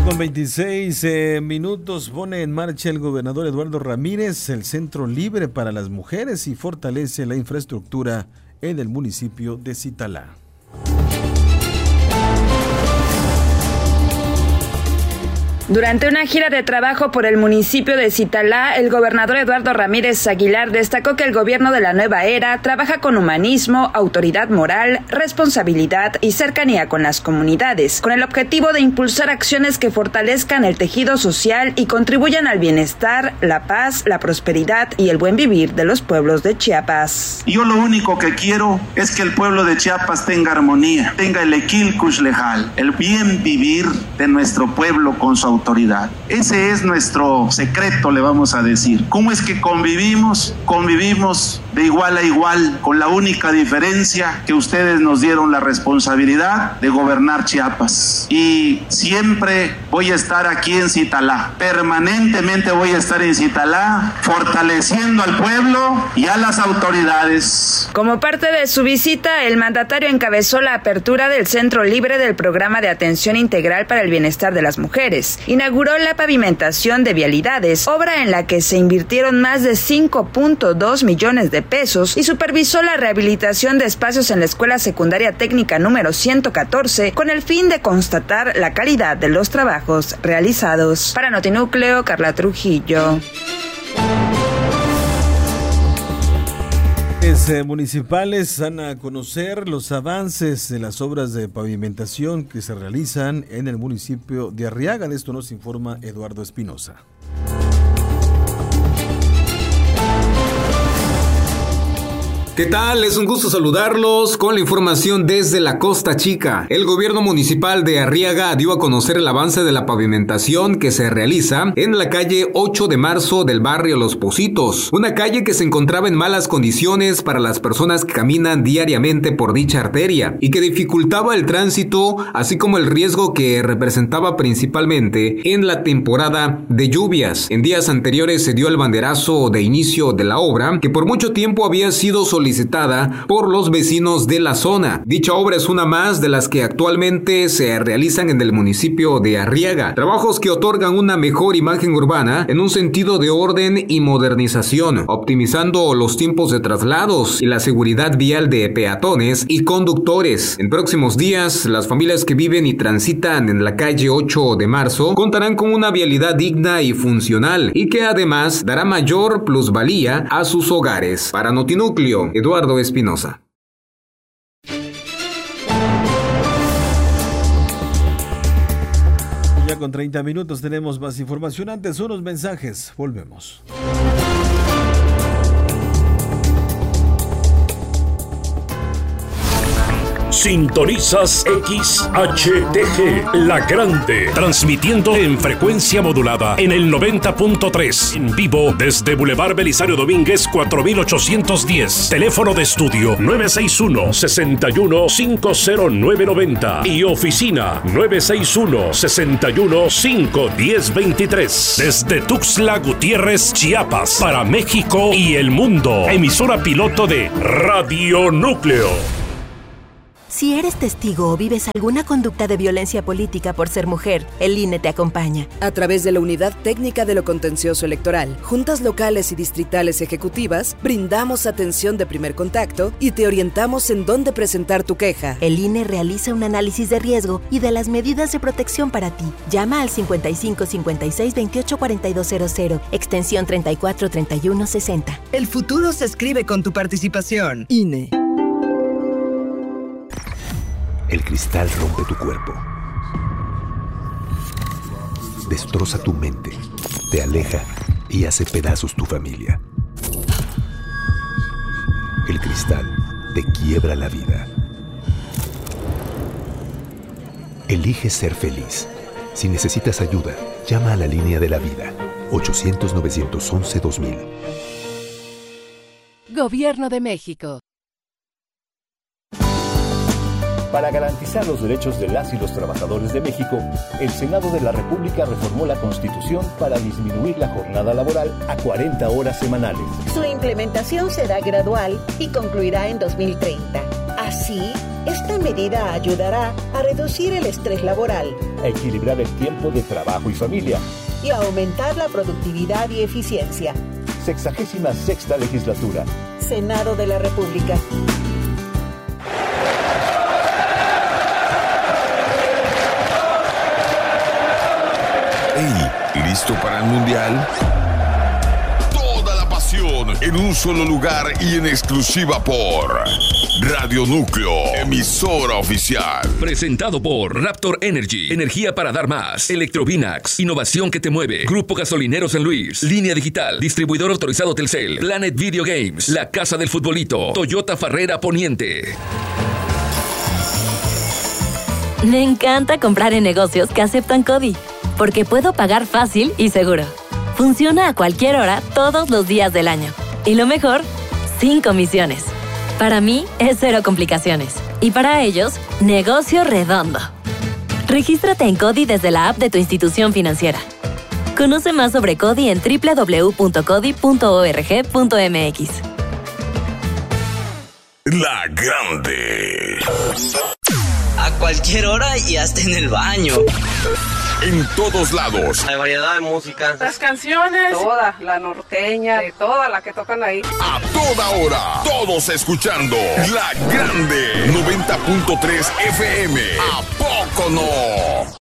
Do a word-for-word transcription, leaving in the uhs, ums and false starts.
Con veintiséis eh, minutos pone en marcha el gobernador Eduardo Ramírez el Centro Libre para las Mujeres y fortalece la infraestructura en el municipio de Zitalá. Durante una gira de trabajo por el municipio de Zitalá, el gobernador Eduardo Ramírez Aguilar destacó que el gobierno de la nueva era trabaja con humanismo, autoridad moral, responsabilidad y cercanía con las comunidades, con el objetivo de impulsar acciones que fortalezcan el tejido social y contribuyan al bienestar, la paz, la prosperidad y el buen vivir de los pueblos de Chiapas. Yo lo único que quiero es que el pueblo de Chiapas tenga armonía, tenga el equilcush lejal, el bien vivir de nuestro pueblo con su autoridad. autoridad. Ese es nuestro secreto, le vamos a decir. ¿Cómo es que convivimos? Convivimos de igual a igual, con la única diferencia que ustedes nos dieron la responsabilidad de gobernar Chiapas. Y siempre voy a estar aquí en Zitalá. Permanentemente voy a estar en Zitalá, fortaleciendo al pueblo y a las autoridades. Como parte de su visita, el mandatario encabezó la apertura del Centro Libre del Programa de Atención Integral para el Bienestar de las Mujeres. Inauguró la pavimentación de vialidades, obra en la que se invirtieron más de cinco punto dos millones de pesos, y supervisó la rehabilitación de espacios en la Escuela Secundaria Técnica número ciento catorce con el fin de constatar la calidad de los trabajos realizados. Para Notinúcleo, Carla Trujillo. Eh, municipales dan a conocer los avances de las obras de pavimentación que se realizan en el municipio de Arriaga. De esto nos informa Eduardo Espinosa. ¿Qué tal? Es un gusto saludarlos con la información desde la Costa Chica. El gobierno municipal de Arriaga dio a conocer el avance de la pavimentación que se realiza en la calle ocho de marzo del barrio Los Pocitos, una calle que se encontraba en malas condiciones para las personas que caminan diariamente por dicha arteria y que dificultaba el tránsito, así como el riesgo que representaba principalmente en la temporada de lluvias. En días anteriores se dio el banderazo de inicio de la obra, que por mucho tiempo había sido solicitada solicitada por los vecinos de la zona. Dicha obra es una más de las que actualmente se realizan en el municipio de Arriaga. Trabajos que otorgan una mejor imagen urbana en un sentido de orden y modernización, optimizando los tiempos de traslados y la seguridad vial de peatones y conductores. En próximos días, las familias que viven y transitan en la calle ocho de marzo contarán con una vialidad digna y funcional, y que además dará mayor plusvalía a sus hogares. Para Notinúcleo, Eduardo Espinosa. Ya con treinta minutos tenemos más información. Antes, unos mensajes. Volvemos. Sintonizas X H T G, La Grande, transmitiendo en frecuencia modulada en el noventa punto tres, en vivo desde Boulevard Belisario Domínguez cuatro mil ochocientos diez, teléfono de estudio nueve seis uno, seis uno cinco cero nueve nueve cero y oficina nueve seis uno, seis uno cinco uno cero dos tres, desde Tuxtla Gutiérrez, Chiapas, para México y el mundo, emisora piloto de Radio Núcleo. Si eres testigo o vives alguna conducta de violencia política por ser mujer, el I N E te acompaña. A través de la Unidad Técnica de lo Contencioso Electoral, juntas locales y distritales ejecutivas, brindamos atención de primer contacto y te orientamos en dónde presentar tu queja. El I N E realiza un análisis de riesgo y de las medidas de protección para ti. Llama al cincuenta y cinco cincuenta y seis veintiocho cuarenta y dos cero cero, extensión treinta y cuatro treinta y uno sesenta. El futuro se escribe con tu participación. I N E. El cristal rompe tu cuerpo, destroza tu mente, te aleja y hace pedazos tu familia. El cristal te quiebra la vida. Elige ser feliz. Si necesitas ayuda, llama a la línea de la vida, ochocientos, novecientos once, dos mil. Gobierno de México. Para garantizar los derechos de las y los trabajadores de México, el Senado de la República reformó la Constitución para disminuir la jornada laboral a cuarenta horas semanales. Su implementación será gradual y concluirá en dos mil treinta. Así, Esta medida ayudará a reducir el estrés laboral, a equilibrar el tiempo de trabajo y familia y a aumentar la productividad y eficiencia. Sexagésima sexta legislatura. Senado de la República. Hey, ¿listo para el Mundial? Toda la pasión en un solo lugar y en exclusiva por Radio Núcleo, emisora oficial. Presentado por Raptor Energy, energía para dar más. Electrovinax, innovación que te mueve. Grupo Gasolinero San Luis, Línea Digital, distribuidor autorizado Telcel. Planet Video Games, La Casa del Futbolito. Toyota Farrera Poniente. Me encanta comprar en negocios que aceptan CODI, porque puedo pagar fácil y seguro. Funciona a cualquier hora, todos los días del año. Y lo mejor, sin comisiones. Para mí, es cero complicaciones. Y para ellos, negocio redondo. Regístrate en CODI desde la app de tu institución financiera. Conoce más sobre CODI en doble u doble u doble u punto codi punto org punto m x. La Grande. A cualquier hora y hasta en el baño. En todos lados. Hay variedad de música. Las canciones. Toda, la norteña, de toda la que tocan ahí. A toda hora. Todos escuchando. La Grande. noventa punto tres F M. ¿A poco no?